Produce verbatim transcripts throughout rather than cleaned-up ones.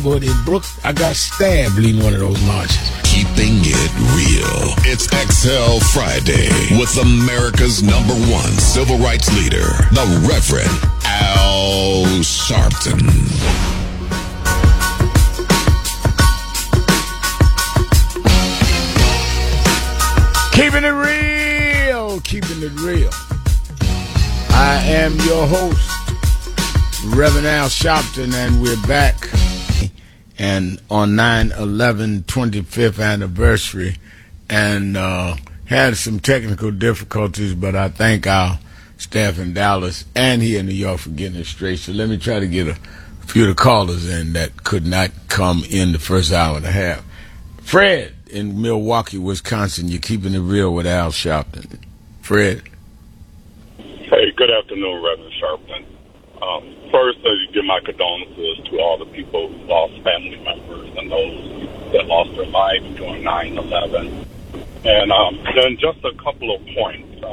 But in Brooks, I got stabbed leading one of those marches. Keeping it real. It's X L Friday with America's number one civil rights leader, the Reverend Al Sharpton. Keeping it real. Keeping it real. I am your host, Reverend Al Sharpton, and we're back. And on nine eleven, twenty-fifth anniversary, and uh, had some technical difficulties, but I thank our staff in Dallas and here in New York for getting it straight. So let me try to get a few of the callers in that could not come in the first hour and a half. Fred in Milwaukee, Wisconsin, you're keeping it real with Al Sharpton. Fred. Hey, good afternoon, Reverend Sharpton. Um, first, uh, you give my condolences to all the people who lost family members and those that lost their lives during nine eleven. And um, then just a couple of points.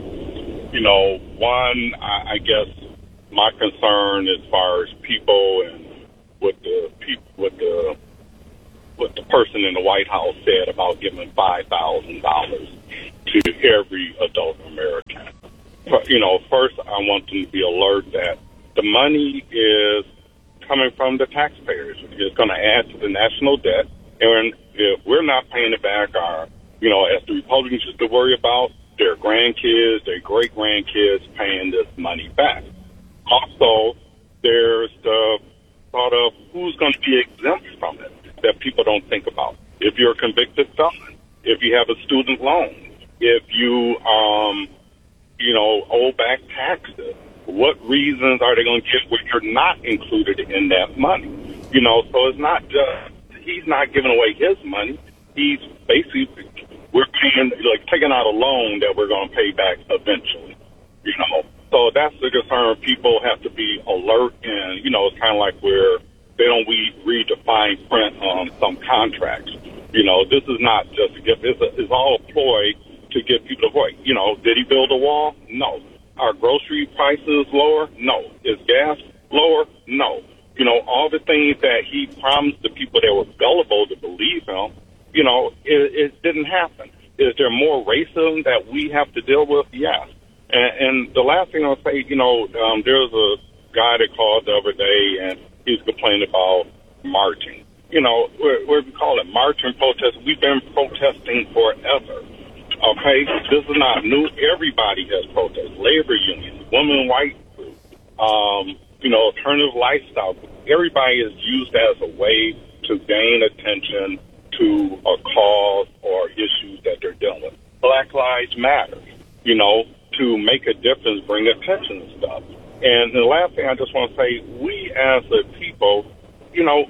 Um, you know, one, I, I guess my concern as far as people and what the people, what the what the person in the White House said about giving five thousand dollars to every adult American. You know, first, I want them to be alert that the money is coming from the taxpayers. It's going to add to the national debt. And if we're not paying it back, our, you know, as the Republicans used to worry about, their grandkids, their great-grandkids paying this money back. Also, there's the thought of who's going to be exempt from it that people don't think about. If you're a convicted felon, if you have a student loan, if you, um, you know, owe back taxes, what reasons are they going to give where you're not included in that money? You know, so it's not just, he's not giving away his money. He's basically, we're paying, like taking out a loan that we're going to pay back eventually, you know. So that's the concern. People have to be alert, and, you know, it's kind of like where they don't read, read the fine print on some contracts. You know, this is not just a gift. It's, a, it's all a ploy to get people to avoid. You know, did he build a wall? No. Are grocery prices lower? No. Is gas lower? No. You know, all the things that he promised the people that were gullible to believe him, you know, it, it didn't happen. Is there more racism that we have to deal with? Yes. And, and the last thing I'll say, you know, um, there was a guy that called the other day, and he was complaining about marching. You know, we're, we're we call it marching protest. We've been protesting forever. Okay, this is not new. Everybody has protested. Labor unions, women, white groups, um, you know, alternative lifestyle. Everybody is used as a way to gain attention to a cause or issues that they're dealing with. Black Lives Matter, you know, to make a difference, bring attention to stuff. And the last thing I just want to say, we as a people, you know,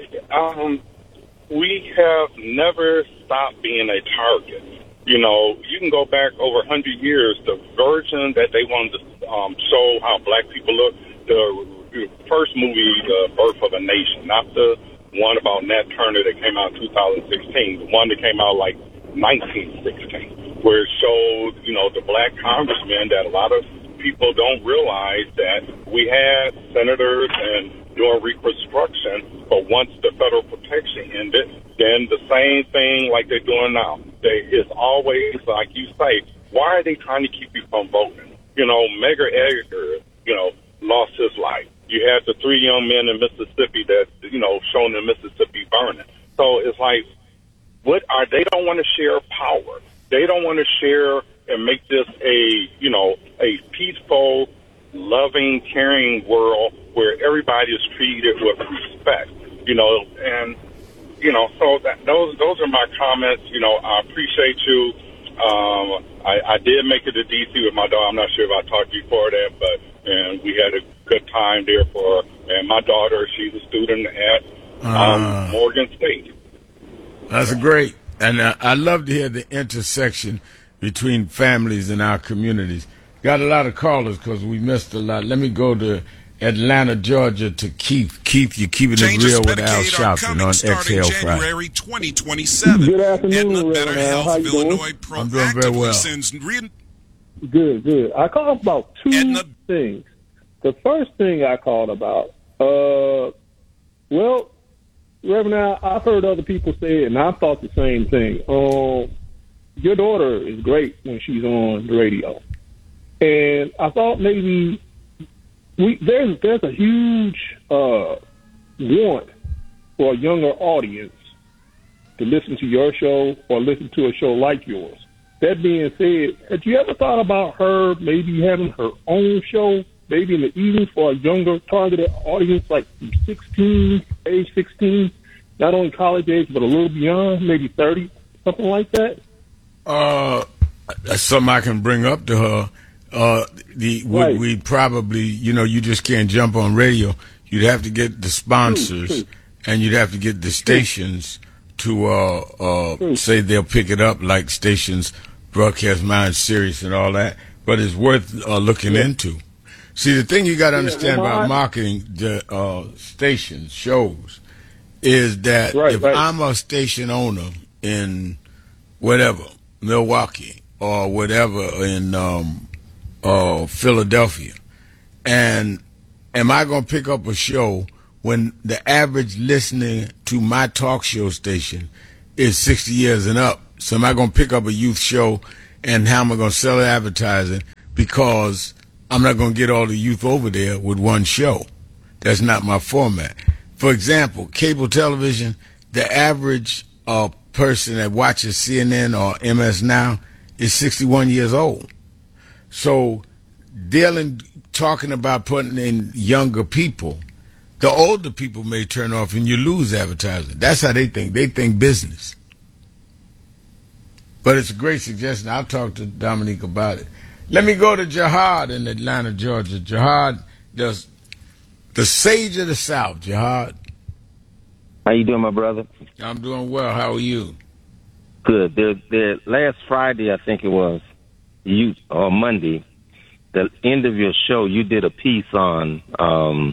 um, we have never stopped being a target. You know, you can go back over one hundred years, the version that they wanted to um, show how black people look, the first movie, The Birth of a Nation, not the one about Nat Turner that came out in two thousand sixteen, the one that came out like nineteen sixteen, where it showed, you know, the black congressmen that a lot of people don't realize that we had senators and doing reconstruction, but once the federal protection ended, then the same thing like they're doing now. They, it's always, like you say, why are they trying to keep you from voting? You know, Medgar Evers, you know, lost his life. You had the three young men in Mississippi that, you know, shown in Mississippi burning. So it's like, what are, they don't want to share power. They don't want to share and make this a, you know, a peaceful, loving, caring world where everybody is treated with respect, you know, and, you know, so that, those those are my comments. You know, I appreciate you. Um, I, I did make it to D C with my daughter. I'm not sure if I talked to you before that, but and we had a good time there for, and my daughter, she's a student at um, uh, Morgan State. That's great. And uh, I love to hear the intersection between families in our communities. Got a lot of callers because we missed a lot. Let me go to Atlanta, Georgia, to Keith. Keith, you're keeping it real with Al Sharpton on X L Friday. twenty twenty-seven. Good afternoon, Aetna Better Reverend. How Health you of Illinois doing? I'm doing very well. sends re- Good, good. I called about two Aetna- things. The first thing I called about, uh, well, Reverend Al, I've heard other people say it, and I thought the same thing. Um, your daughter is great when she's on the radio, and I thought maybe we there's there's a huge uh, want for a younger audience to listen to your show or listen to a show like yours. That being said, had you ever thought about her maybe having her own show, maybe in the evening for a younger targeted audience, like from sixteen, age sixteen, not only college age, but a little beyond, maybe thirty, something like that? Uh, that's something I can bring up to her. Uh, the Right. we we'd probably, you know, you just can't jump on radio. You'd have to get the sponsors, True, true. and you'd have to get the stations to uh, uh, say they'll pick it up, like stations broadcast mine, Sirius, and all that. But it's worth uh, looking Yeah. into. See, the thing you got to understand well, about my- marketing the uh, stations, shows, is that Right, if right. I'm a station owner in whatever, Milwaukee or whatever in um, uh, Philadelphia, and am I going to pick up a show when the average listening to my talk show station is sixty years and up? So am I going to pick up a youth show, and how am I going to sell advertising? Because I'm not going to get all the youth over there with one show. That's not my format. For example, cable television, the average uh, person that watches C N N or M S Now is sixty-one years old. So dealing, talking about putting in younger people, the older people may turn off and you lose advertising. That's how they think. They think business. But it's a great suggestion. I'll talk to Dominique about it. Let me go to Jihad in Atlanta, Georgia. Jihad, the, the sage of the South. Jihad. How you doing, my brother? I'm doing well. How are you? Good. There, there, last Friday, I think it was, you or Monday, the end of your show, you did a piece on um,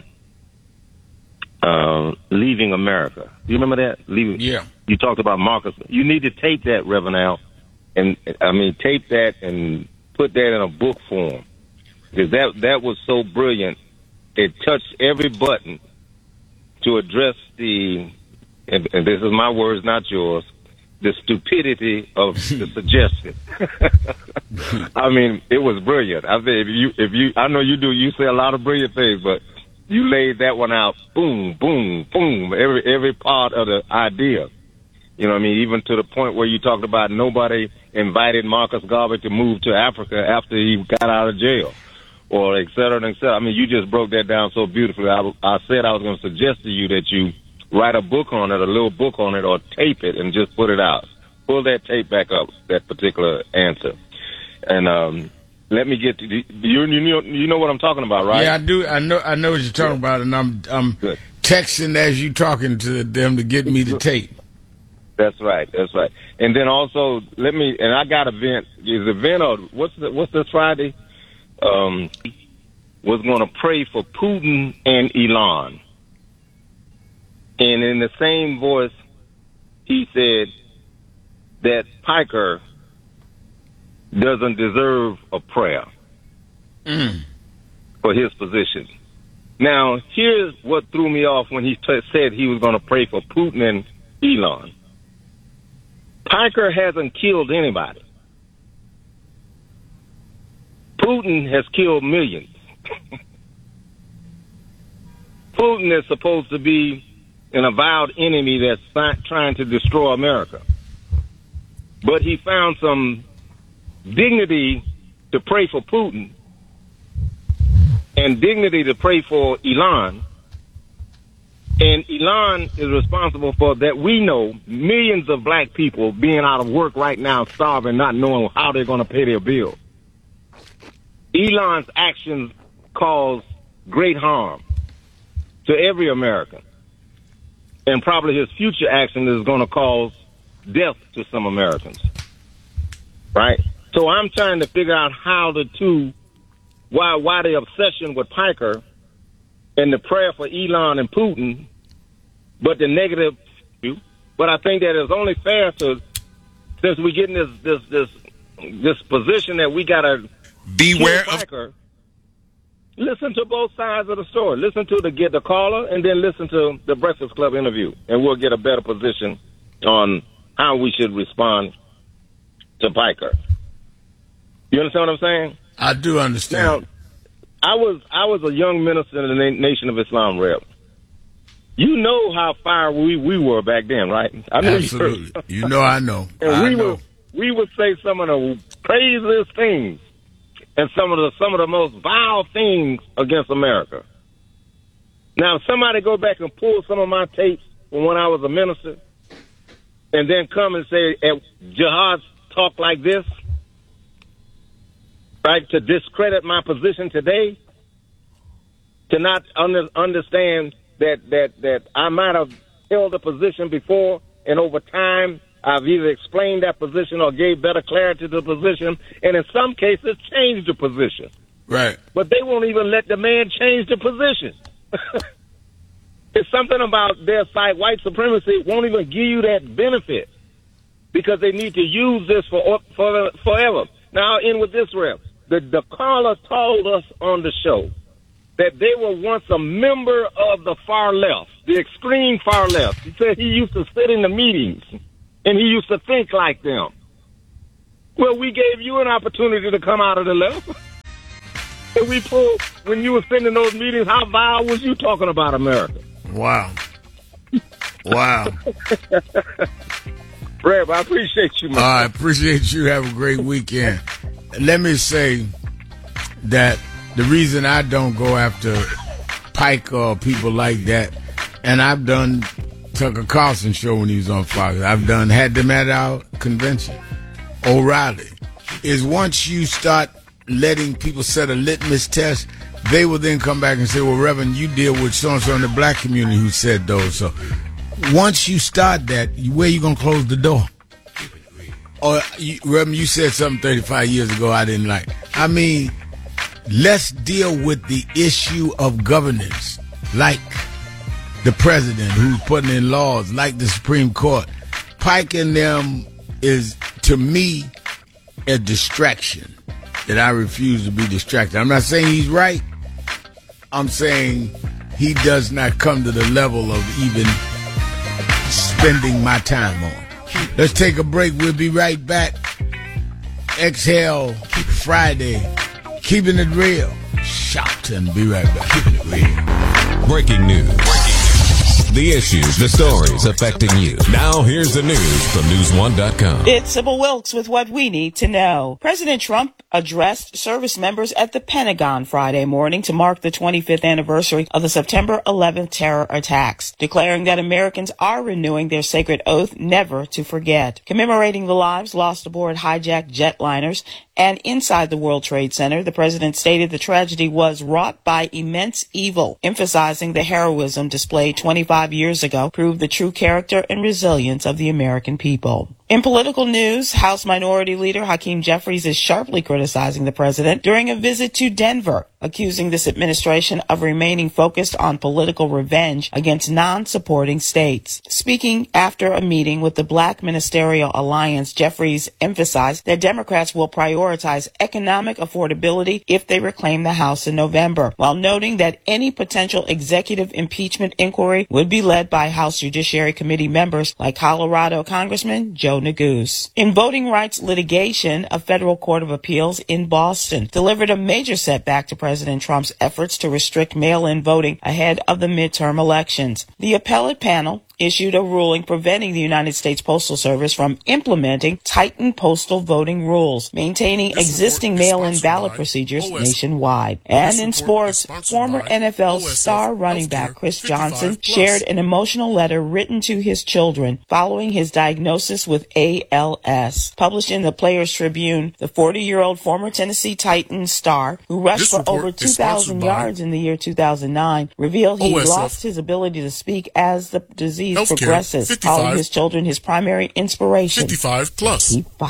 uh, leaving America. Do you remember that? Leaving. Yeah. You talked about Marcus. You need to tape that, Reverend Al, and I mean tape that and put that in a book form, because that that was so brilliant. It touched every button to address the, and, and this is my words, not yours, the stupidity of the suggestion. I mean, it was brilliant. I think if you, if you, I know you do, you say a lot of brilliant things, but you laid that one out, boom, boom, boom, every every part of the idea. You know what I mean? Even to the point where you talked about nobody invited Marcus Garvey to move to Africa after he got out of jail, or et cetera, and et cetera. I mean, you just broke that down so beautifully. I, I said I was going to suggest to you that you write a book on it, a little book on it, or tape it and just put it out. Pull that tape back up, that particular answer. And um, let me get to the, you, you know, you know what I'm talking about, right? Yeah, I do. I know. I know what you're talking Yeah. about, and I'm I'm Good. texting as you talking to them to get me the tape. That's right. That's right. And then also, let me. And I got a event. Is event or what's the, what's this Friday? Um, was going to pray for Putin and Elon. And in the same voice, he said that Piker doesn't deserve a prayer Mm. for his position. Now, here's what threw me off when he t- said he was going to pray for Putin and Elon. Piker hasn't killed anybody. Putin has killed millions. Putin is supposed to be an avowed enemy that's fi- trying to destroy America. But he found some dignity to pray for Putin and dignity to pray for Elon. And Elon is responsible for, that we know, millions of black people being out of work right now, starving, not knowing how they're going to pay their bill. Elon's actions cause great harm to every American. And probably his future action is going to cause death to some Americans. Right? So I'm trying to figure out how the two, why why the obsession with Piker and the prayer for Elon and Putin, but the negative. But I think that it's only fair to, since we're getting this this this this position that we got to Beware kill of Piker, listen to both sides of the story. Listen to the get the caller, and then listen to the Breakfast Club interview, and we'll get a better position on how we should respond to Piker. You understand what I'm saying? I do understand. Now, I was I was a young minister in the Na- Nation of Islam rep. You know how far we, we were back then, right? I know Absolutely. You, you know I know. And I we know. would we would say some of the craziest things and some of the some of the most vile things against America. Now, if somebody go back and pull some of my tapes from when I was a minister, and then come and say, jihad talk like this, right, to discredit my position today, to not under, understand that, that, that I might have held a position before, and over time I've either explained that position or gave better clarity to the position, and in some cases changed the position. Right. But they won't even let the man change the position. It's something about their side, white supremacy won't even give you that benefit because they need to use this for, for forever. Now, I'll end with this, Rev. The, the caller told us on the show that they were once a member of the far left, the extreme far left. He said he used to sit in the meetings and he used to think like them. Well, we gave you an opportunity to come out of the left. And we pulled, when you were sitting in those meetings, how vile was you talking about America? Wow. Wow. Rev, I appreciate you, man. I appreciate you. Have a great weekend. Let me say that the reason I don't go after Pike or people like that, and I've done Tucker Carlson show when he was on Fox, I've done had them at our convention, O'Reilly, is once you start letting people set a litmus test, they will then come back and say, well, Reverend, you deal with so-and-so in the black community who said those. So once you start that, where you going to close the door? Or, you, Reverend, you said something thirty-five years ago I didn't like. I mean, let's deal with the issue of governance, like the president who's putting in laws, like the Supreme Court. Pike and them is, to me, a distraction that I refuse to be distracted. I'm not saying he's right. I'm saying he does not come to the level of even spending my time on. Let's take a break. We'll be right back. Exhale Friday. Keeping it real. Shout and be right back. Keeping it real. Breaking news. The issues, the stories affecting you. Now here's the news from news one dot com. It's Sybil Wilkes with what we need to know. President Trump addressed service members at the Pentagon Friday morning to mark the twenty-fifth anniversary of the September eleventh terror attacks, declaring that Americans are renewing their sacred oath never to forget. Commemorating the lives lost aboard hijacked jetliners and inside the World Trade Center, the president stated the tragedy was wrought by immense evil, emphasizing the heroism displayed twenty-five years ago proved the true character and resilience of the American people. In political news, House Minority Leader Hakeem Jeffries is sharply criticizing the president during a visit to Denver, accusing this administration of remaining focused on political revenge against non-supporting states. Speaking after a meeting with the Black Ministerial Alliance, Jeffries emphasized that Democrats will prioritize economic affordability if they reclaim the House in November, while noting that any potential executive impeachment inquiry would be led by House Judiciary Committee members like Colorado Congressman Joe Neguse. In voting rights litigation, a federal court of appeals in Boston delivered a major setback to President Trump's efforts to restrict mail-in voting ahead of the midterm elections. The appellate panel issued a ruling preventing the United States Postal Service from implementing tightened postal voting rules, maintaining This existing mail-in ballot procedures O S. nationwide. And This in report is sports, sponsored former by N F L O S F star running back Healthcare Chris fifty-five Johnson plus. shared an emotional letter written to his children following his diagnosis with A L S. Published in the Players Tribune, the forty-year-old former Tennessee Titans star, who rushed This for report over is two thousand sponsored by yards in the year two thousand nine, revealed he O S F lost his ability to speak as the disease Healthcare progresses, fifty-five calling his children his primary inspiration. fifty-five plus. Keep fighting.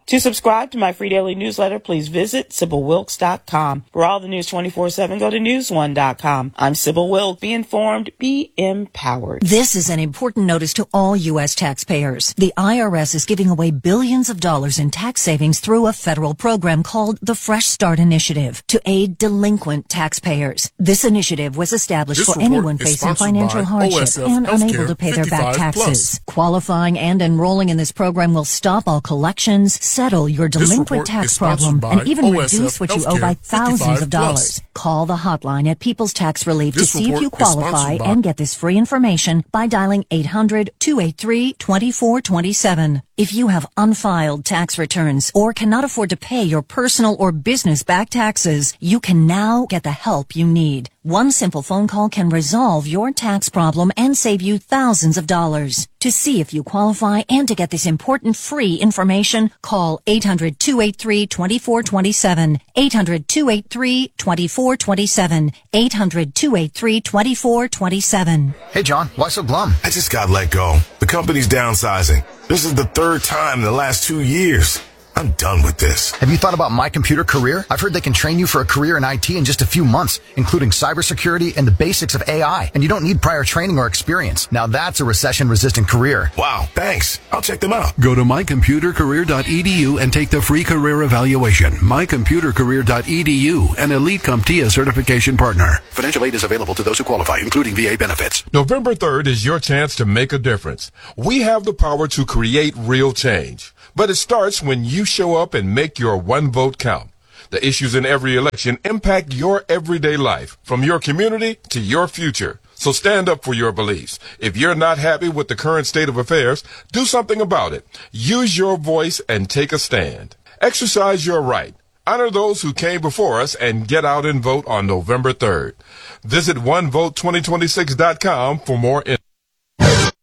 To subscribe to my free daily newsletter, please visit Sybil Wilkes dot com. For all the news twenty-four seven, go to news one dot com. I'm Sybil Wilkes. Be informed, be empowered. This is an important notice to all U S taxpayers. The I R S is giving away billions of dollars in tax savings through a federal program called the Fresh Start Initiative to aid delinquent taxpayers. This initiative was established This for report anyone is facing sponsored financial by hardship O S F and unable Healthcare to pay their back fifty-five plus. taxes. Qualifying and enrolling in this program will stop all collections, settle your This delinquent report tax is sponsored problem, by and even O S F reduce what you owe by Healthcare thousands of fifty-five plus. dollars. Call the hotline at People's Tax Relief This to see if you report is sponsored qualify by- and get this free information by dialing eight hundred, two eight three, two four two seven. If you have unfiled tax returns or cannot afford to pay your personal or business back taxes, you can now get the help you need. One simple phone call can resolve your tax problem and save you thousands of dollars. To see if you qualify and to get this important free information, call eight hundred, two eight three, two four two seven, eight hundred, two eight three, two four two seven, eight hundred, two eight three, two four two seven. Hey, John, why so glum? I just got let go. The company's downsizing. This is the third time in the last two years. I'm done with this. Have you thought about My Computer Career? I've heard they can train you for a career in I T in just a few months, including cybersecurity and the basics of A I. And you don't need prior training or experience. Now that's a recession-resistant career. Wow, thanks. I'll check them out. Go to my computer career dot e d u and take the free career evaluation. my computer career dot e d u, an Elite CompTIA certification partner. Financial aid is available to those who qualify, including V A benefits. November third is your chance to make a difference. We have the power to create real change. But it starts when you show up and make your one vote count. The issues in every election impact your everyday life, from your community to your future. So stand up for your beliefs. If you're not happy with the current state of affairs, do something about it. Use your voice and take a stand. Exercise your right. Honor those who came before us and get out and vote on November third. Visit one vote twenty twenty-six dot com for more info.